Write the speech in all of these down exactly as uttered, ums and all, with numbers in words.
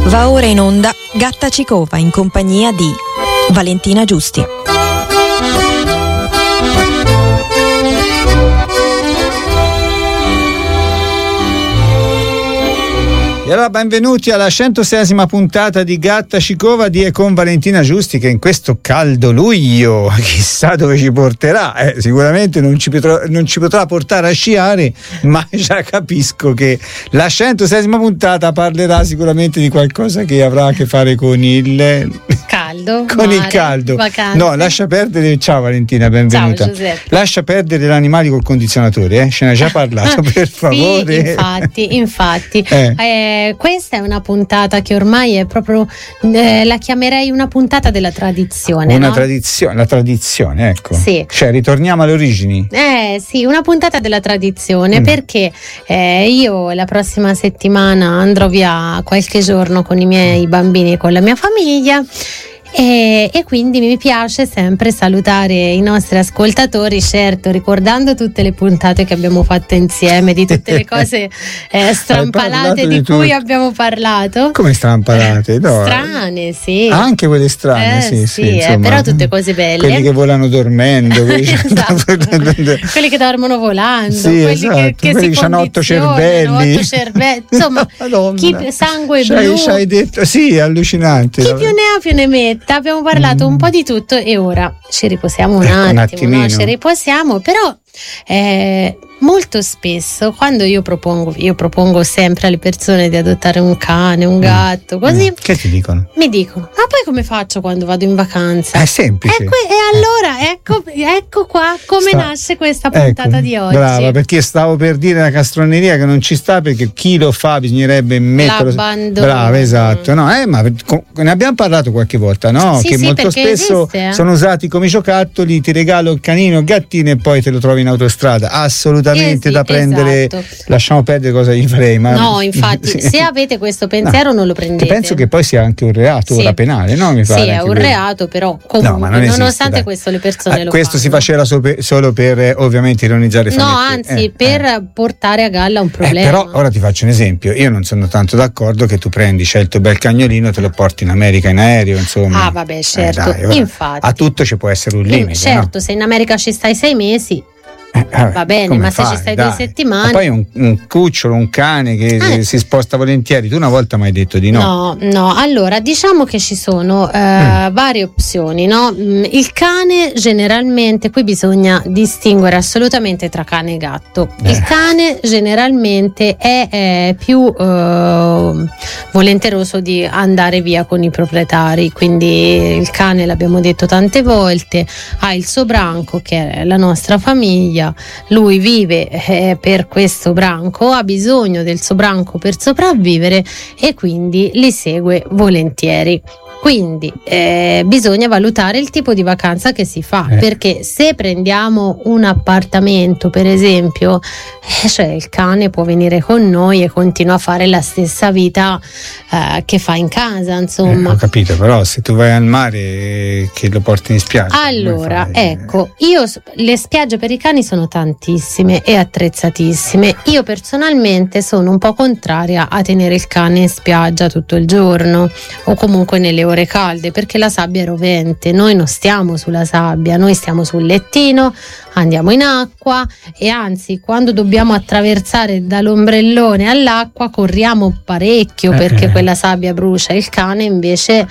Va ora in onda Gatta Cicova in compagnia di Valentina Giusti. E allora benvenuti alla centoseiesima puntata di Gatta Cicova di e con Valentina Giusti, che in questo caldo luglio chissà dove ci porterà. Eh, sicuramente non ci, potrà, non ci potrà portare a sciare, ma già capisco che la centoseiesima puntata parlerà sicuramente di qualcosa che avrà a che fare con il caldo, con mare, il caldo. Vacanze. No, lascia perdere. Ciao Valentina, benvenuta. Ciao Giuseppe. Lascia perdere gli animali col condizionatore, eh? Ce ne hai già parlato, per favore. Sì, infatti, infatti. Eh. Eh, questa è una puntata che ormai è proprio, eh, la chiamerei una puntata della tradizione. Una no? tradizione, la tradizione, ecco. Sì. Cioè, ritorniamo alle origini. Eh sì, una puntata della tradizione, Mm. perché eh, io la prossima settimana andrò via qualche giorno con i miei bambini e con la mia famiglia. E, e quindi mi piace sempre salutare i nostri ascoltatori, certo ricordando tutte le puntate che abbiamo fatto insieme, di tutte le cose eh, strampalate di, di cui tutto. abbiamo parlato. Come strampalate? No. Strane, sì. Anche quelle strane, eh, sì, sì, sì insomma, eh, però tutte cose belle. Quelli che volano dormendo, quelli, esatto. quelli che dormono volando, sì, quelli esatto. che, che quelli si che hanno otto cervelli, otto cervelli. Insomma, chi sangue c'hai, blu. C'hai detto, sì, è allucinante. Chi più ne ha più ne metta. Abbiamo parlato un po' di tutto e ora ci riposiamo un ecco, attimo, un no? Ci riposiamo, però eh, molto spesso quando io propongo, io propongo sempre alle persone di adottare un cane, un gatto, così. Mm. Che ti dicono? Mi dicono, ma poi come faccio quando vado in vacanza? È semplice. E, que- e allora ecco, ecco qua come sta, nasce questa puntata ecco, di oggi. Brava, perché stavo per dire la castroneria che non ci sta, perché chi lo fa bisognerebbe metterlo. L'abbandono. Brava, esatto. No, eh, ma ne abbiamo parlato qualche volta, no? Sì, che sì, molto spesso esiste, eh? sono usati come giocattoli, ti regalo il canino, il gattino e poi te lo trovi in autostrada. Assolutamente Eh sì, da prendere. esatto. Lasciamo perdere cosa gli farei. Ma No, infatti, sì. se avete questo pensiero, no, non lo prendete. Penso che poi sia anche un reato, sì. ora penale, no? Mi pare sì, è un quello. reato, però comunque, no, ma non nonostante esiste, dai. questo, le persone ah, lo questo fanno. si faceva so per, solo per eh, ovviamente ironizzare. No, Fanetti. anzi, eh, per eh. portare a galla un problema. Eh, però ora ti faccio un esempio. Io non sono tanto d'accordo che tu prendi, c'è il tuo bel cagnolino, te lo porti in America in aereo, insomma. Ah, vabbè, certo. Eh, dai, ora, infatti. a tutto ci può essere un limite. Certo, no? se in America ci stai sei mesi. Eh, vabbè, va bene, ma fai, se ci stai dai. due settimane. Ma poi un, un cucciolo, un cane che eh. si sposta volentieri. Tu una volta mi hai detto di no. No, no. Allora, diciamo che ci sono eh, mm. varie opzioni, no? Il cane generalmente, qui bisogna distinguere assolutamente tra cane e gatto. Eh. Il cane generalmente è, è più eh, volenteroso di andare via con i proprietari, quindi il cane, l'abbiamo detto tante volte, ha il suo branco che è la nostra famiglia, lui vive eh, per questo branco, ha bisogno del suo branco per sopravvivere e quindi li segue volentieri. Quindi eh, bisogna valutare il tipo di vacanza che si fa, eh. perché se prendiamo un appartamento, per esempio, eh, cioè il cane può venire con noi e continua a fare la stessa vita eh, che fa in casa, insomma. Eh, ho capito, però se tu vai al mare che lo porti in spiaggia. Allora, ecco, io le spiagge per i cani sono tantissime e attrezzatissime. Io personalmente sono un po' contraria a tenere il cane in spiaggia tutto il giorno o comunque nelle ore calde, perché la sabbia è rovente, noi non stiamo sulla sabbia, noi stiamo sul lettino, andiamo in acqua e anzi quando dobbiamo attraversare dall'ombrellone all'acqua corriamo parecchio, perché eh. quella sabbia brucia. Il cane invece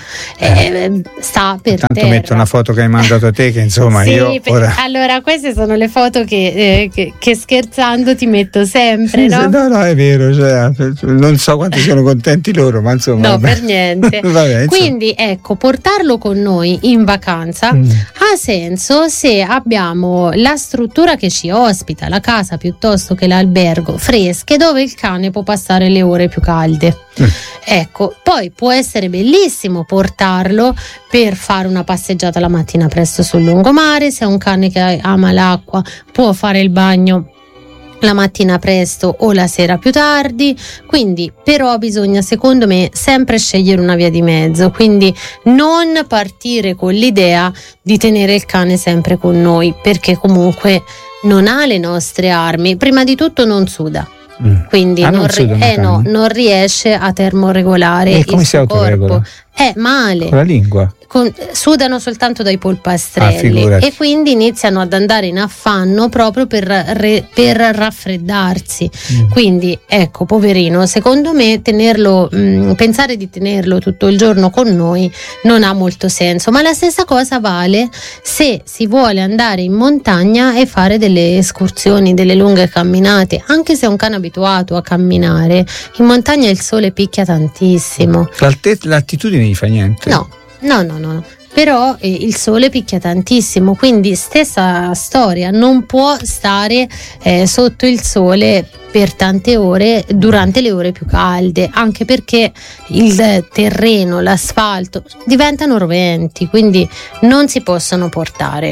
eh, sta per Tanto terra. metto una foto che hai mandato a te che insomma sì, io per, ora... allora queste sono le foto che, eh, che, che scherzando ti metto sempre, sì, no? no no è vero, cioè, non so quanto siano contenti loro, ma insomma no, vabbè. per niente. Vabbè, quindi ecco, portarlo con noi in vacanza mm. ha senso se abbiamo la struttura che ci ospita, la casa piuttosto che l'albergo, fresche, dove il cane può passare le ore più calde. Mm. Ecco, poi può essere bellissimo portarlo per fare una passeggiata la mattina presto sul lungomare. Se è un cane che ama l'acqua, può fare il bagno la mattina presto o la sera più tardi. Quindi però bisogna, secondo me, sempre scegliere una via di mezzo, quindi non partire con l'idea di tenere il cane sempre con noi, perché comunque non ha le nostre armi. Prima di tutto non suda, Mm. Quindi ah, non, non, ri- eh, no, non riesce a termoregolare e come il si suo autoregola? corpo. È male. Con la lingua? Con, sudano soltanto dai polpastrelli ah, e quindi iniziano ad andare in affanno proprio per, re, per raffreddarsi. Mm. Quindi ecco, poverino, secondo me tenerlo, mh, pensare di tenerlo tutto il giorno con noi non ha molto senso, ma la stessa cosa vale se si vuole andare in montagna e fare delle escursioni, delle lunghe camminate. Anche se è un cane abituato a camminare, in montagna il sole picchia tantissimo. L'alte- l'attitudine gli fa niente? No. No, no, no, però eh, il sole picchia tantissimo, quindi stessa storia, non può stare eh, sotto il sole per tante ore durante le ore più calde, anche perché il terreno, l'asfalto diventano roventi, quindi non si possono portare.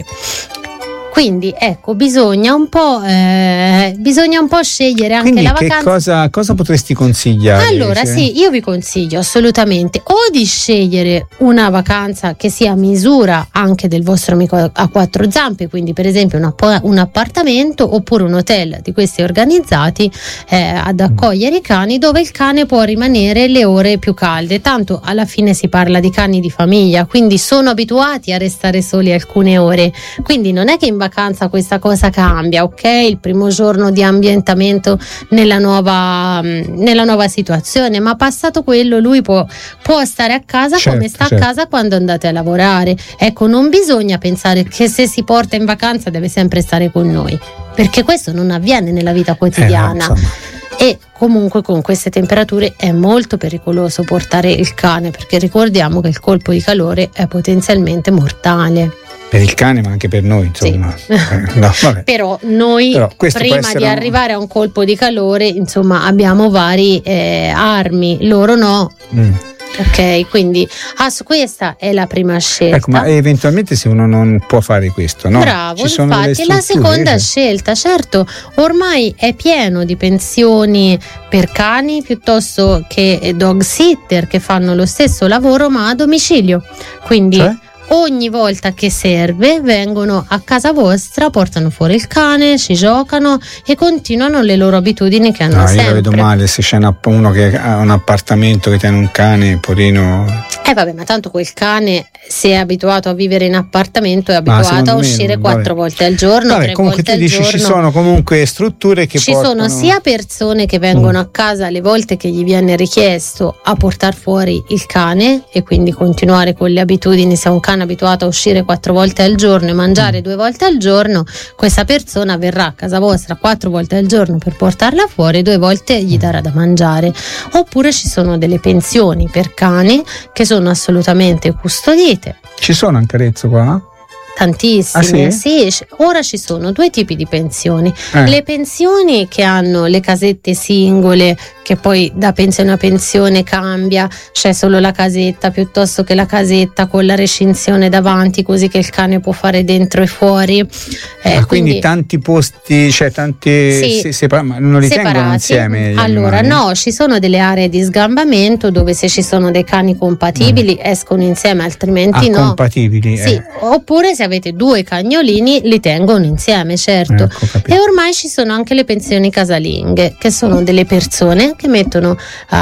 Quindi ecco, bisogna un po' eh, bisogna un po' scegliere anche Quindi la che vacanza. Cosa, cosa potresti consigliare? Allora se... sì, io vi consiglio assolutamente o di scegliere una vacanza che sia a misura anche del vostro amico a quattro zampe, quindi per esempio un, app- un appartamento oppure un hotel di questi organizzati eh, ad accogliere mm. i cani, dove il cane può rimanere le ore più calde. Tanto alla fine si parla di cani di famiglia, quindi sono abituati a restare soli alcune ore, quindi non è che in vacanza questa cosa cambia, ok? Il primo giorno di ambientamento nella nuova, nella nuova situazione, ma passato quello lui può, può stare a casa certo, come sta certo. a casa quando andate a lavorare. Ecco, non bisogna pensare che se si porta in vacanza deve sempre stare con noi, perché questo non avviene nella vita quotidiana. Eh, e comunque con queste temperature è molto pericoloso portare il cane, perché ricordiamo che il colpo di calore è potenzialmente mortale. Per il cane, ma anche per noi, insomma. Sì. Eh, no, vabbè. Però noi, Però prima di un... arrivare a un colpo di calore, insomma, abbiamo vari eh, armi, loro no. Mm. Ok, quindi ah, questa è la prima scelta. Ecco, ma eventualmente se uno non può fare questo, no? Bravo, ci sono infatti è la seconda cioè. scelta. Certo, ormai è pieno di pensioni per cani piuttosto che dog sitter che fanno lo stesso lavoro ma a domicilio. Quindi cioè? Ogni volta che serve vengono a casa vostra, portano fuori il cane, ci giocano e continuano le loro abitudini che hanno no, sempre. Io la vedo male se c'è uno che ha un appartamento che tiene un cane, porino. Eh vabbè, ma tanto quel cane, se è abituato a vivere in appartamento, è abituato a uscire me, quattro vabbè. volte al giorno, vabbè, tre comunque volte tu al dici, giorno. Ci sono comunque strutture che ci portano... sono sia persone che vengono mm. a casa le volte che gli viene richiesto a portare fuori il cane e quindi continuare con le abitudini. Se è un cane abituato a uscire quattro volte al giorno e mangiare mm. due volte al giorno, questa persona verrà a casa vostra quattro volte al giorno per portarla fuori, due volte gli darà da mangiare. Oppure ci sono delle pensioni per cani che sono assolutamente custodite. Ci sono anche Arezzo qua? Tantissime, ah, sì? sì. Ora ci sono due tipi di pensioni. Eh. Le pensioni che hanno le casette singole, che poi da pensione a pensione cambia, c'è solo la casetta piuttosto che la casetta con la recinzione davanti, così che il cane può fare dentro e fuori. Eh, ah, quindi, quindi tanti posti, cioè tanti sì, se, separa, ma non li separati. Tengono insieme? Allora no, ci sono delle aree di sgambamento dove se ci sono dei cani compatibili mm. escono insieme, altrimenti ah, no. Compatibili? Sì, eh. oppure se avete due cagnolini li tengono insieme, certo. Ecco, e ormai ci sono anche le pensioni casalinghe, che sono delle persone che mettono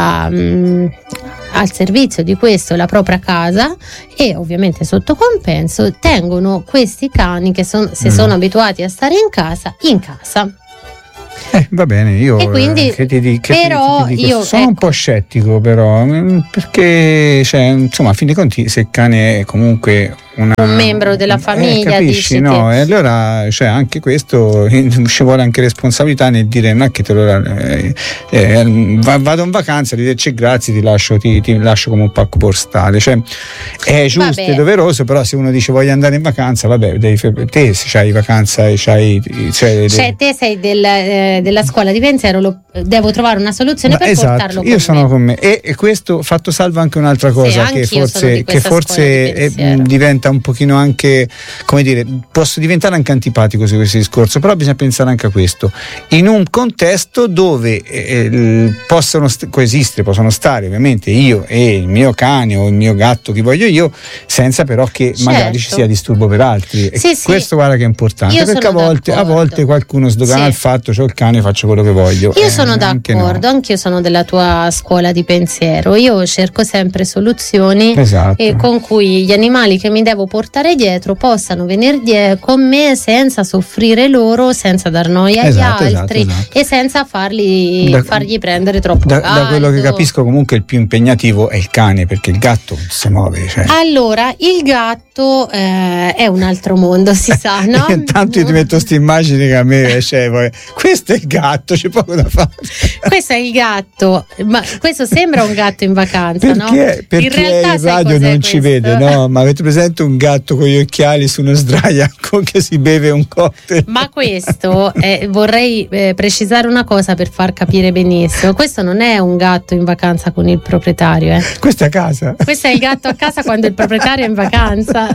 um, al servizio di questo la propria casa e ovviamente sotto compenso tengono questi cani che son, se mm. sono abituati a stare in casa, in casa. Eh, va bene, io e quindi, che ti, che però ti, ti dico, io sono ecco, un po' scettico, però perché cioè, insomma, a fin dei conti, se il cane è comunque una, un membro della famiglia, eh, capisci, dici no? che... E allora, cioè, anche questo ci vuole anche responsabilità nel dire non è che te lo eh, eh, vado in vacanza, arrivederci, grazie, ti lascio, ti, ti lascio come un pacco postale, cioè è giusto e doveroso, però se uno dice voglio andare in vacanza, vabbè, devi, te se c'hai vacanza e c'hai cioè, cioè te sei del, eh, della scuola di pensiero, lo, devo trovare una soluzione no, per esatto, portarlo con io me. sono con me e, e questo fatto salvo anche un'altra cosa, sì, che forse, che forse è, diventa un pochino anche, come dire, posso diventare anche antipatico su questo discorso, però bisogna pensare anche a questo in un contesto dove eh, possono st- coesistere, possono stare ovviamente io e il mio cane o il mio gatto, chi voglio io, senza però che certo. magari ci sia disturbo per altri. Sì, e sì. Questo guarda che è importante, io perché a volte, a volte qualcuno sdogana sì. il fatto c'ho il cane, faccio quello che voglio. Io eh, sono sono d'accordo, no. Anch'io sono della tua scuola di pensiero. Io cerco sempre soluzioni esatto. eh, con cui gli animali che mi devo portare dietro possano venire die- con me senza soffrire loro, senza dar noia esatto, agli altri esatto, esatto. e senza farli, da, fargli prendere troppo da, caldo. Da quello che capisco comunque il più impegnativo è il cane, perché il gatto si muove. Cioè. Allora, il gatto eh, è un altro mondo, si sa, no? Intanto io ti metto queste immagini che a me cioè, poi, questo è il gatto, c'è poco da fare. Questo è il gatto, ma questo sembra un gatto in vacanza, perché, no? Perché in realtà in radio non questo? ci vede, no? Ma avete presente un gatto con gli occhiali su uno sdraiaco che si beve un cocktail? Ma questo eh, vorrei eh, precisare una cosa per far capire benissimo. Questo non è un gatto in vacanza con il proprietario, eh. Questo è a casa. Questo è il gatto a casa quando il proprietario è in vacanza.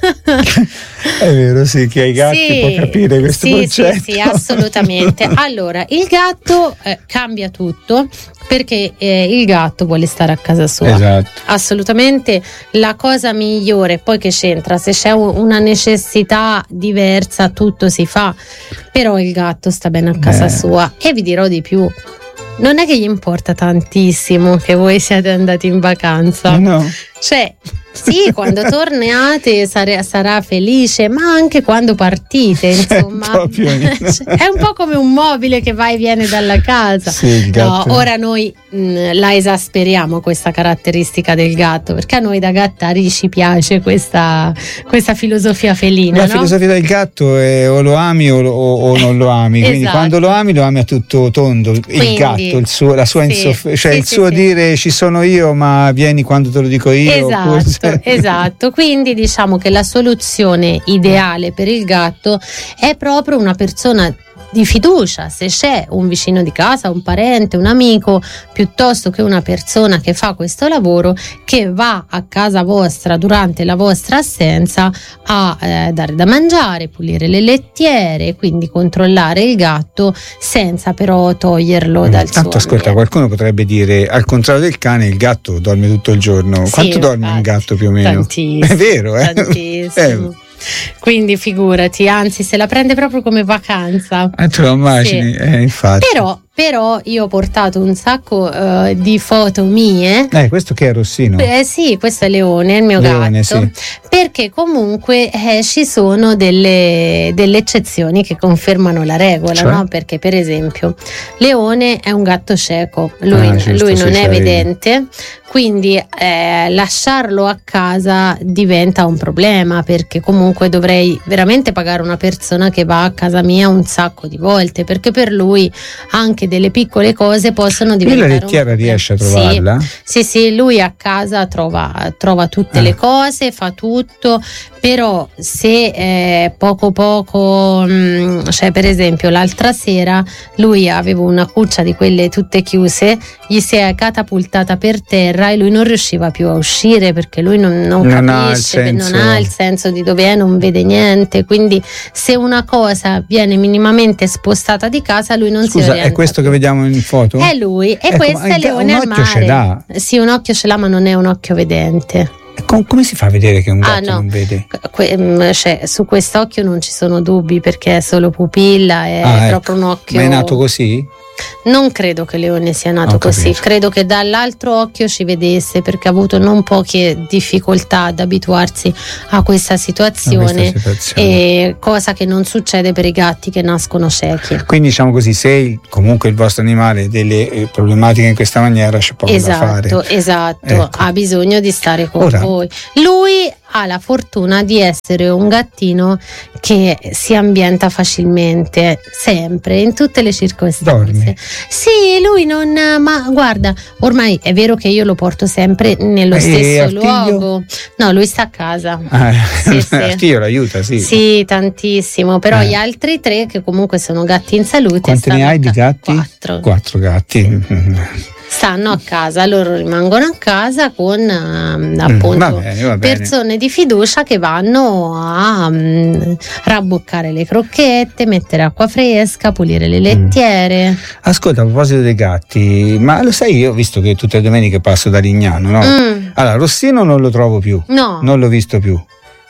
È vero, sì, che ai gatti sì, può capire questo sì, concetto. Sì, sì, assolutamente. Allora, il gatto eh, cambia tutto perché eh, il gatto vuole stare a casa sua. Esatto. Assolutamente la cosa migliore, poi che c'entra, se c'è un, una necessità diversa tutto si fa, però il gatto sta bene a casa Beh. sua. E vi dirò di più, non è che gli importa tantissimo che voi siate andati in vacanza, No. cioè sì, quando tornate sarà, sarà felice, ma anche quando partite, insomma. Proprio. È un po' come un mobile che va e viene dalla casa. Sì, il gatto. No, ora noi mh, la esasperiamo questa caratteristica del gatto, perché a noi da gattari ci piace questa, questa filosofia felina. La no? filosofia del gatto è o lo ami o, lo, o non lo ami, quindi Esatto. quando lo ami lo ami a tutto tondo, il Quindi, gatto, il suo, la sua sì, insoff- cioè sì, il sì, suo sì. dire ci sono io ma vieni quando te lo dico io. Esatto, oppure- esatto. Quindi diciamo che la soluzione ideale per il gatto è proprio una persona di fiducia, se c'è un vicino di casa, un parente, un amico, piuttosto che una persona che fa questo lavoro, che va a casa vostra durante la vostra assenza a eh, dare da mangiare, pulire le lettiere, quindi controllare il gatto senza però toglierlo dal suo Tanto ascolta, ambiente. qualcuno potrebbe dire al contrario del cane il gatto dorme tutto il giorno. Sì, Quanto dorme un infatti. gatto più o meno? Tantissimo, È vero, eh? tantissimo. Eh. Quindi figurati, anzi se la prende proprio come vacanza. Eh, te lo immagini? Sì. Eh, infatti. Però, però io ho portato un sacco eh, di foto mie. Eh, questo che è Rossino? Eh sì, questo è Leone, il mio Leone, gatto. sì. Perché comunque eh, ci sono delle, delle eccezioni che confermano la regola, Cioè? no? Perché per esempio Leone è un gatto cieco, lui, Ah, giusto, lui sì, non è sapevi. vedente, quindi eh, lasciarlo a casa diventa un problema, perché comunque dovrei veramente pagare una persona che va a casa mia un sacco di volte, perché per lui anche delle piccole cose possono Lui diventare la un lettiera problema. riesce a Sì. trovarla? Sì, sì, lui a casa trova, trova tutte Ah. le cose, fa tutto, però se eh, poco poco, mh, cioè per esempio l'altra sera lui aveva una cuccia di quelle tutte chiuse, gli si è catapultata per terra e lui non riusciva più a uscire perché lui non, non Non ha il capisce, senso. non ha il senso di dove è, non vede niente, quindi se una cosa viene minimamente spostata di casa lui non si Scusa, orienta è questo più. che vediamo in foto? È lui, e Ecco, questo ma è il ga- Leone un al occhio ce mare. l'ha. Sì, un occhio ce l'ha, ma non è un occhio vedente. Com- come si fa a vedere che un Ah, gatto no. non vede? Que- mm, cioè, su quest'occhio non ci sono dubbi perché è solo pupilla, è Ah, ecco. proprio un occhio. Ma è nato così? Non credo che Leone sia nato Ho così, capito. credo che dall'altro occhio ci vedesse perché ha avuto non poche difficoltà ad abituarsi a questa situazione, A questa situazione. e cosa che non succede per i gatti che nascono ciechi. Quindi diciamo così, se il- comunque il vostro animale ha delle eh, problematiche in questa maniera c'è poco da Esatto, fare. esatto, Ecco. ha bisogno di stare con Ora- voi. Lui ha la fortuna di essere un gattino che si ambienta facilmente, sempre, in tutte le circostanze. Dorme? Sì, lui non, ma guarda, ormai è vero che io lo porto sempre nello E stesso Artiglio? luogo. No, lui sta a casa. Ah, Sì, sì. Artiglio l'aiuta, sì. Sì, tantissimo, però Eh. gli altri tre che comunque sono gatti in salute Quanti ne stanno hai a di ca- gatti? Quattro. Quattro gatti. Mm, Stanno a casa, loro rimangono a casa con ehm, appunto va bene, va bene. persone di fiducia che vanno a mm, rabboccare le crocchette, mettere acqua fresca, pulire le lettiere. Ascolta, a proposito dei gatti, ma lo sai, io ho visto che tutte le domeniche passo da Lignano, no? Mm, Allora, Rossino non lo trovo più, no, non l'ho visto più.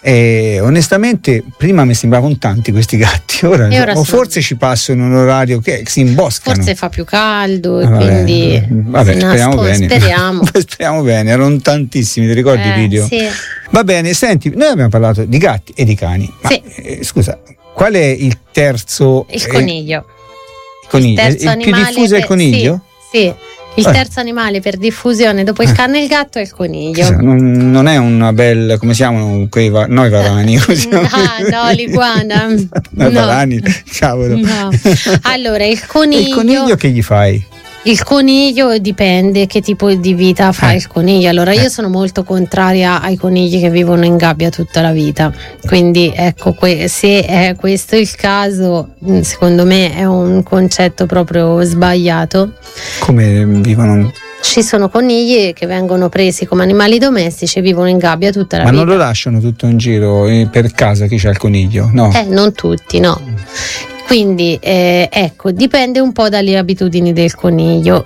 E onestamente prima mi sembravano tanti questi gatti, ora, ora o sono... forse ci passo in un orario che si imboscano. Forse fa più caldo e ah, vabbè, quindi vabbè, speriamo nasco, bene. Speriamo. speriamo bene, erano tantissimi, ti ricordi eh, i video? Sì. Va bene, senti, noi abbiamo parlato di gatti e di cani, ma sì. eh, scusa, qual è il terzo? Il coniglio. Eh, coniglio. Il, terzo il più diffuso per... è il coniglio? Sì, sì. Il terzo animale per diffusione dopo il cane e il gatto è il coniglio. Non, non è una bella, come si chiamano quei va- no, i varani? Ah, no, l'iguana. no, no. I varani, cavolo. No. Allora, il coniglio. Il coniglio che gli fai? Il coniglio dipende che tipo di vita fa eh. il coniglio. Allora io sono molto contraria ai conigli che vivono in gabbia tutta la vita, quindi ecco, que- se è questo il caso, secondo me è un concetto proprio sbagliato. Come vivono? Ci sono conigli che vengono presi come animali domestici e vivono in gabbia tutta la Ma vita. Ma non lo lasciano tutto in giro per casa chi c'ha il coniglio? No. Eh, non tutti, no. Quindi eh, ecco, dipende un po' dalle abitudini del coniglio.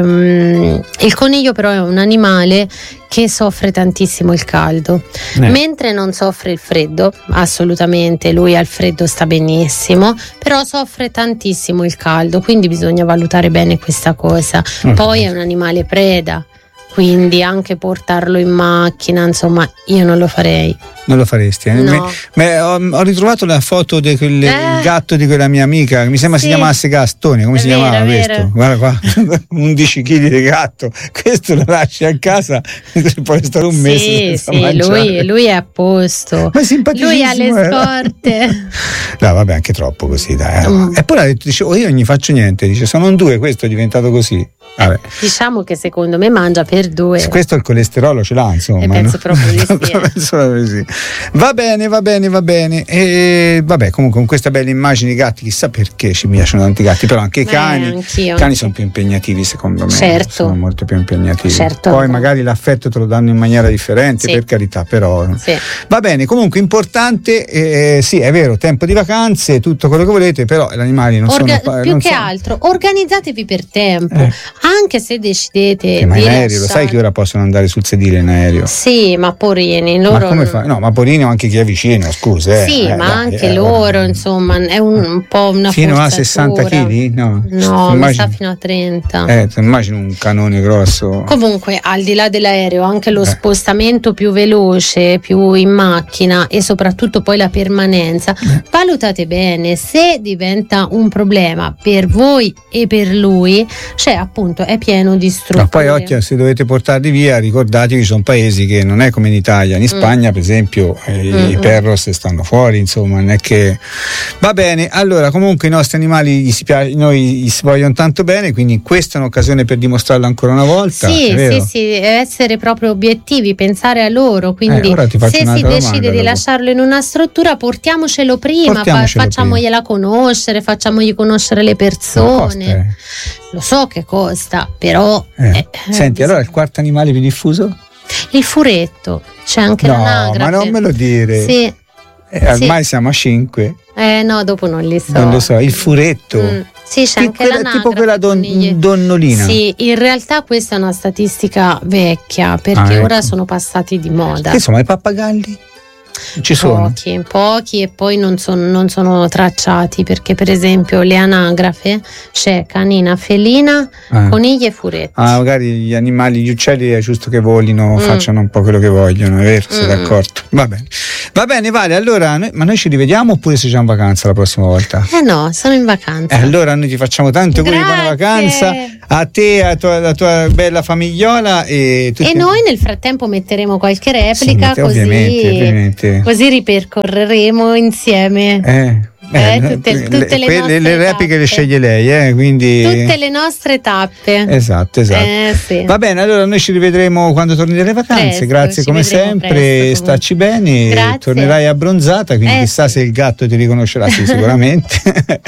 Ehm, il coniglio però è un animale che soffre tantissimo il caldo, eh. mentre non soffre il freddo, assolutamente, lui al freddo sta benissimo, però soffre tantissimo il caldo, quindi bisogna valutare bene questa cosa. Mm. Poi è un animale preda, quindi anche portarlo in macchina, insomma, io non lo farei. Non lo faresti? Eh? No. Me, me, ho, ho ritrovato la foto del eh. gatto di quella mia amica, che mi sembra sì. si chiamasse Gastone, come è si vero, chiamava questo? Guarda qua, undici chili di gatto, questo lo lasci a casa, puoi stare un mese. Sì, sì, lui, lui è a posto. Ma è simpaticissimo. Lui ha le scorte. No, vabbè, anche troppo così, dai. Mm. E poi ha detto, dice, oh, io non gli faccio niente, dice, sono un due, questo è diventato così. Vabbè. Diciamo che secondo me mangia per due. Questo il colesterolo ce l'ha, insomma. E penso no? proprio di sì. penso proprio di sì. Va bene, va bene, va bene. E vabbè, comunque con questa bella immagine di gatti, chissà perché ci piacciono tanti gatti, però anche i cani. I cani sono più impegnativi, secondo me. Certo. Sono molto più impegnativi. Certo. Poi magari l'affetto te lo danno in maniera differente, sì. per carità, però. Sì. Va bene, comunque importante, eh, sì, è vero, tempo di vacanze, tutto quello che volete, però gli animali non Orga- sono. Più non che sono... altro, organizzatevi per tempo, eh. anche se decidete. Che ma in aereo, lasciare... lo sai che ora possono andare sul sedile in aereo? Sì, ma porini, loro. Ma come fai? No, ma porini o anche chi è vicino, scusa. Eh. Sì, eh, ma dai, anche eh, loro, eh. insomma, è un, un po' una fino forzatura. a sessanta chili? No, no mi immagini... sta fino a trenta. Eh, ti immagini un canone grosso. Comunque, al di là dell'aereo, anche lo eh. spostamento più veloce, più in macchina e soprattutto poi la permanenza, eh. valutate bene se diventa un problema per voi e per lui, cioè appunto è pieno di strutture. Ma poi occhio, se dovete portarli via, ricordatevi ci sono paesi che non è come in Italia, in Spagna mm. per esempio eh, mm-hmm. i perros stanno fuori, insomma, non è che va bene. Allora comunque i nostri animali gli si piace, noi gli si vogliono tanto bene, quindi questa è un'occasione per dimostrarlo ancora una volta. Sì, sì, sì, essere proprio obiettivi, pensare a loro, quindi eh, se si decide di lasciarlo in una struttura, portiamocelo prima, portiamocelo facciamogliela prima. conoscere, facciamogli conoscere le persone. Costa, eh. Lo so che costa, però eh. Eh, senti, eh, allora il quarto animale più diffuso? Il furetto, c'è anche no, l'anagrafe. ma non me lo dire. Sì. Eh, ormai sì. siamo a cinque. Eh no, dopo non li so. Non lo so, il furetto. Mm. Sì, c'è Che anche quella, l'anagrafe. tipo quella don, donnolina. Sì, in realtà questa è una statistica vecchia, perché ah, ecco. ora sono passati di moda. Che insomma, i pappagalli? Ci sono? Pochi, pochi e poi non sono, non sono tracciati, perché per esempio le anagrafe c'è canina, felina, ah. conigli e furetti. Ah, magari gli animali, gli uccelli è giusto che volino, mm. facciano un po' quello che vogliono, è vero? Sei mm. d'accordo? Va bene. Va bene, Vale, allora, noi, ma noi ci rivediamo oppure sei già in vacanza la prossima volta? Eh no, sono in vacanza. Eh, allora noi ti facciamo tanto auguri di buona vacanza, a te, alla tua, alla tua bella famigliola e tutti. E noi nel frattempo metteremo qualche replica, sì, mette, così, ovviamente, ovviamente. così ripercorreremo insieme. Eh. Eh, tutte, tutte le, le, le repliche le sceglie lei, eh, quindi tutte le nostre tappe. Esatto, esatto. Eh, sì. Va bene, allora noi ci rivedremo quando torni dalle vacanze. Presto, grazie come sempre, presto, stacci bene, grazie. Tornerai abbronzata, quindi eh, chissà sì. se il gatto ti riconoscerà, sì, sicuramente.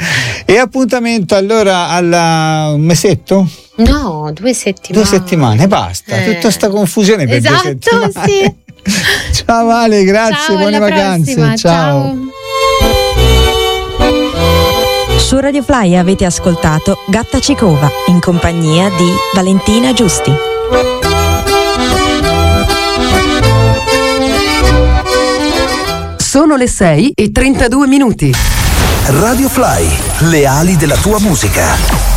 E appuntamento allora alla un mesetto? No, due settimane. Due settimane, basta. Eh. Tutta sta confusione per esatto, due settimane. Sì. Ciao Vale, grazie, ciao, buone vacanze. Prossima, ciao. ciao. Su Radio Fly avete ascoltato Gatta Cicova in compagnia di Valentina Giusti. Sono le sei e trentadue minuti. Radio Fly, le ali della tua musica.